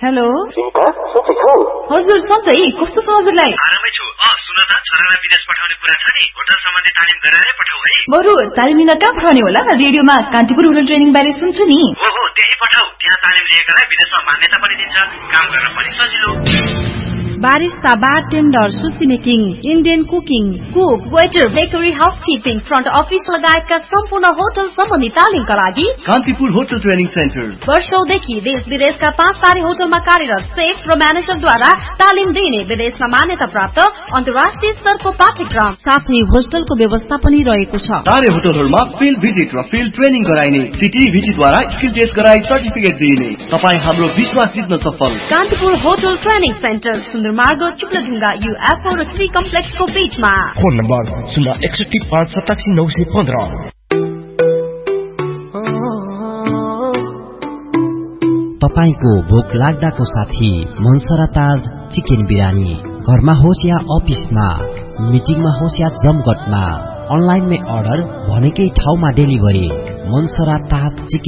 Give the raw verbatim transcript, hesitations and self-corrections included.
Hello Sunita सन्चै छौ? हजुर सन्चै, कस्तो छ हजुरलाई? आरामै छु। अ सुन त, छोरालाई विदेश पठाउने कुरा छ नि, होटल सम्बन्धी तालिम गराएरै पठाऊ है। बरु तालिम लिन कहाँ पठाउने होला? रेडियोमा कान्तिपुर होटल ट्रेनिङ बारे सुन्छु नि। हो हो, त्यही पठाऊ। त्यहाँ तालिम लिएकालाई विदेशमा मान्यता पनि दिन्छ, काम गर्न पनि सजिलो। बारिस्ता, बारटेन्डर, सुसी making, Indian cooking, cook, waiter, bakery, housekeeping, front office लगायतका सम्पूर्ण होटल सम्बन्धी तालिमका लागि कान्तिपुर होटल ट्रेनिङ सेन्टर वर्षौंदेखि देश विदेशका पाँच तारे होटलमा कार्यरत सेफ र म्यानेजरद्वारा तालिम दिइने विदेशमा मान्यता प्राप्त अन्तर्राष्ट्रिय स्तरको पाठ्यक्रम साथै होस्टलको व्यवस्था पनि रहेको छ। तारे होटलहरूमा फिल्ड भिजिट र फिल्ड ट्रेनिङ गराइने, सिटिभिटीद्वारा स्किल टेस्ट गराई सर्टिफिकेट दिइने। तपाईँ हाम्रो विश्वास जित्न सफल। कान्तिपुर होटल ट्रेनिङ सेन्टर, सुन्दर मार्ग, चुक्लढुङ्गा, युएफओ र थ्री कम्प्लेक्सको बीचमा। फोन नम्बर शून्य एकसठी पाँच सतासी नौ सय पन्ध्र। तपाईको भोक लाग्दाको साथी मनसरा ताज चिकन बिरयानी। घरमा होस् या अफिसमा, मिटिङमा होस् या जमघटमा, अनलाइनमै अर्डर, भनेकै ठाउँमा डेलिभरी। मनसरा ताज चिकन